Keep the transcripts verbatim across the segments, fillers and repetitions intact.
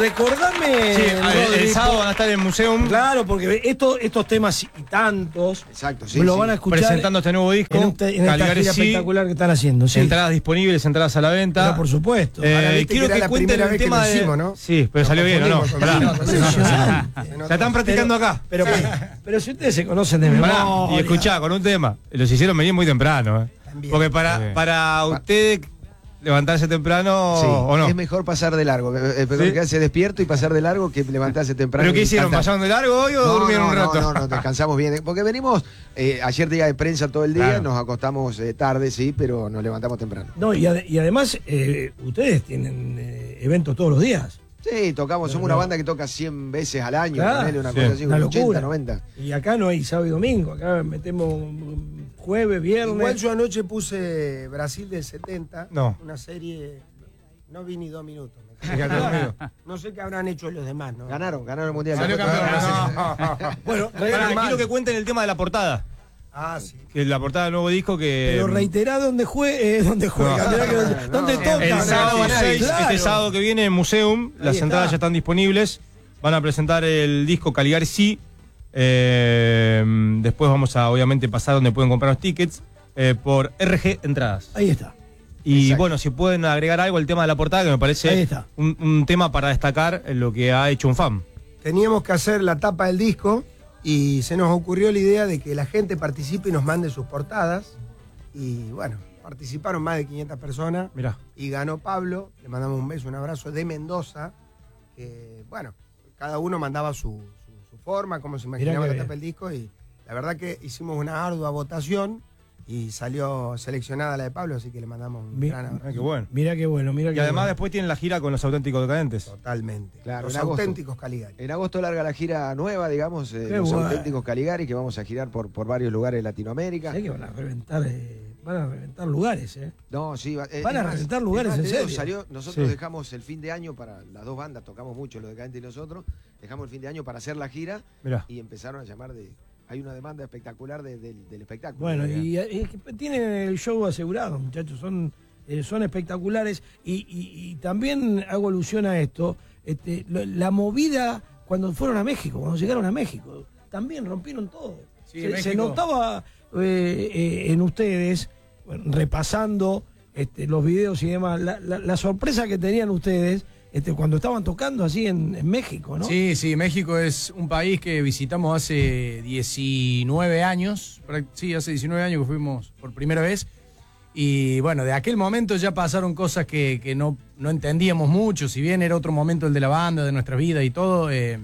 recordame. Sí, el, el sábado van a estar en el museo. Claro, porque esto, estos temas y tantos. Exacto, sí. Lo sí. van a escuchar. Presentando este nuevo disco. En, este, en esta gira sí, espectacular que están haciendo. Sí. Entradas disponibles, entradas a la venta. Pero por supuesto. Eh, quiero que, que cuenten el tema de. Hicimos, ¿no? Sí, pero Nos salió bien, ¿o no? Se están practicando pero, acá. Pero, pero, pero si ustedes se conocen de memoria. Y escuchá, con un tema. Los hicieron venir muy temprano. ¿eh? Porque para, sí. para ustedes levantarse temprano sí, o no. Es mejor pasar de largo. Eh, ¿Sí? Quedarse despierto y pasar de largo que levantarse temprano. ¿Pero qué hicieron? ¿Pasaron de largo hoy o no, durmieron no, un rato? No, no, no, descansamos bien. Porque venimos, eh, ayer día de prensa todo el día, claro. Nos acostamos eh, tarde, sí, pero nos levantamos temprano. No, y, ad y además, eh, ustedes tienen eh, eventos todos los días. Sí, tocamos, somos no, una banda que toca cien veces al año, claro, ponele una sí, cosa así, una ochenta, noventa. Y acá no hay sábado y domingo, acá metemos jueves, viernes. Igual yo anoche puse Brasil del setenta, no. una serie, no vi ni dos minutos. No sé qué habrán hecho los demás, ¿no? Ganaron, ganaron el mundial. Salió campeón. Bueno, quiero que cuenten el tema de la portada. Ah, sí. Que la portada del nuevo disco que. Pero reiterá dónde juegue, eh, dónde juega, no, no, no, dónde toca. El sábado seis, claro. Este sábado que viene en Museum, ahí las está. Entradas ya están disponibles. Van a presentar el disco Caligari Sí. Eh, después vamos a obviamente pasar donde pueden comprar los tickets eh, por R G Entradas. Ahí está. Y exacto. Bueno, si pueden agregar algo al tema de la portada, que me parece un, un tema para destacar en lo que ha hecho un fan. Teníamos que hacer la tapa del disco. Y se nos ocurrió la idea de que la gente participe y nos mande sus portadas. Y bueno, participaron más de quinientas personas. Mirá. Y ganó Pablo. Le mandamos un beso, un abrazo de Mendoza. Que bueno, cada uno mandaba su, su, su forma, cómo se imaginaba la tapa del disco. Y la verdad que hicimos una ardua votación. Y salió seleccionada la de Pablo, así que le mandamos un mira, gran abrazo. Qué bueno. Mira qué bueno, mira qué Y además bueno. después tienen la gira con los auténticos decadentes. Totalmente. Claro, los en agosto. auténticos Caligari. En agosto larga la gira nueva, digamos, eh, los bueno. auténticos Caligari, que vamos a girar por, por varios lugares de Latinoamérica. Sé que van a reventar, eh, van a reventar lugares, ¿eh? No, sí. Eh, van a más, reventar lugares, más, en serio. Salió, nosotros sí. dejamos el fin de año para las dos bandas, tocamos mucho, los decadentes y nosotros, dejamos el fin de año para hacer la gira. Mirá. Y empezaron a llamar de... Hay una demanda espectacular de, de, del espectáculo. Bueno, y, y tienen el show asegurado, muchachos, son, eh, son espectaculares. Y, y, y también hago alusión a esto, este, la movida cuando fueron a México, cuando llegaron a México, también rompieron todo. Sí, se, se notaba eh, eh, en ustedes, bueno, repasando este, los videos y demás, la, la, la sorpresa que tenían ustedes. Este, cuando estaban tocando así en, en México, ¿no? Sí, sí, México es un país que visitamos hace diecinueve años, sí, hace diecinueve años que fuimos por primera vez, y bueno, de aquel momento ya pasaron cosas que, que no, no entendíamos mucho, si bien era otro momento el de la banda, de nuestra vida y todo, eh,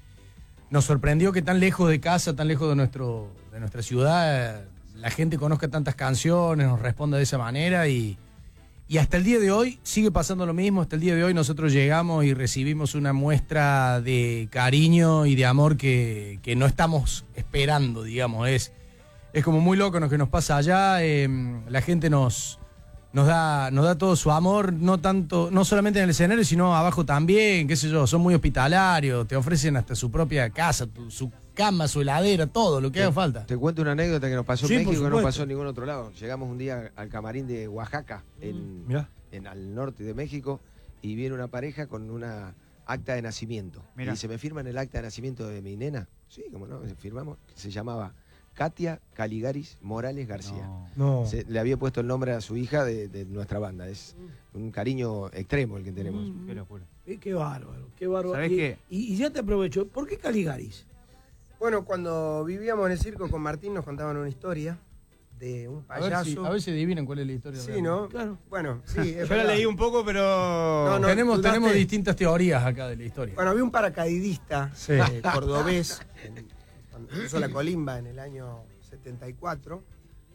nos sorprendió que tan lejos de casa, tan lejos de, nuestro, de nuestra ciudad, la gente conozca tantas canciones, nos responda de esa manera y... Y hasta el día de hoy sigue pasando lo mismo, hasta el día de hoy nosotros llegamos y recibimos una muestra de cariño y de amor que, que no estamos esperando, digamos, es, es como muy loco lo que nos pasa allá, eh, la gente nos, nos, da, nos da todo su amor, no tanto, no solamente en el escenario, sino abajo también, qué sé yo, son muy hospitalarios, te ofrecen hasta su propia casa, tu, su cama, su heladera, todo, lo que te, haga falta. Te cuento una anécdota que nos pasó sí, en México, que no pasó en ningún otro lado. Llegamos un día al camarín de Oaxaca, en, en al norte de México, y viene una pareja con una acta de nacimiento. Mirá. Y dice, ¿me firman el acta de nacimiento de mi nena? Sí, como no, firmamos. Se llamaba Katia Caligaris Morales García. No. No. Se, le había puesto el nombre a su hija de, de nuestra banda. Es un cariño extremo el que tenemos. Mm. Qué locura. Eh, qué bárbaro, qué bárbaro. ¿Sabés y, qué? Y, y ya te aprovecho, ¿por qué Caligaris? Bueno, cuando vivíamos en el circo con Martín nos contaban una historia de un payaso. A ver si, a ver si adivinan cuál es la historia. Sí, realmente. ¿no? Claro. Bueno, sí. Yo la leí un poco, pero... No, no, tenemos, dudaste. tenemos distintas teorías acá de la historia. Bueno, había un paracaidista sí. eh, cordobés, en, cuando hizo la colimba en el año setenta y cuatro,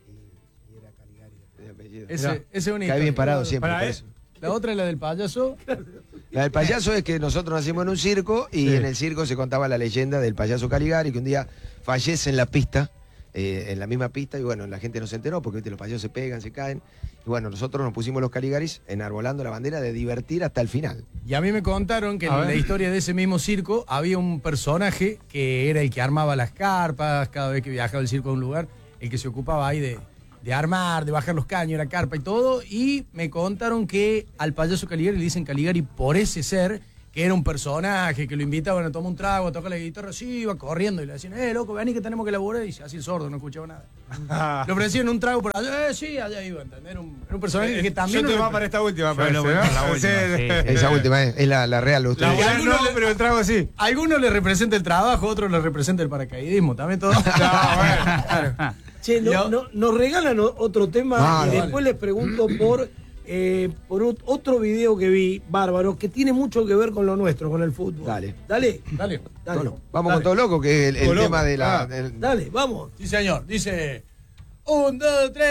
y, y era Caligari. Ese, ese es una Cae bien historia. parado siempre, Para por él. eso. La otra es la del payaso. La del payaso es que nosotros nacimos en un circo y sí. en el circo se contaba la leyenda del payaso Caligari, que un día fallece en la pista, eh, en la misma pista, y bueno, la gente no se enteró porque ¿viste? Los payasos se pegan, se caen. Y bueno, nosotros nos pusimos los Caligaris enarbolando la bandera de divertir hasta el final. Y a mí me contaron que A en ver. la historia de ese mismo circo había un personaje que era el que armaba las carpas cada vez que viajaba el circo a un lugar, el que se ocupaba ahí de... de armar, de bajar los caños, la carpa y todo, y me contaron que al payaso Caligari le dicen Caligari por ese ser que era un personaje, que lo invitaban a tomar un trago, a tocar la guitarra, sí, iba corriendo y le decían, eh, loco, vení que tenemos que laburar, y así el sordo, no escuchaba nada. Le ofrecían un trago por allá, eh, sí, allá iba, ¿entendés? Era un, era un personaje que también... Yo te va para esta última, parece, ¿no? la última, sí, sí. Esa última es, es la, la real. La real no, le, pero el trago sí. A algunos les representa el trabajo, a otros les representa el paracaidismo, también todo. No, bueno, claro. Che, no, no, nos regalan otro tema ah, y vale. después les pregunto por... Eh, por otro video que vi, bárbaro, que tiene mucho que ver con lo nuestro, con el fútbol. Dale. Dale. Dale. Dale. Bueno, vamos Dale. con Todo Loco, que es el, el tema loco. de la... Ah, el... Dale, vamos. Sí, señor. Dice... Un, dos, tres.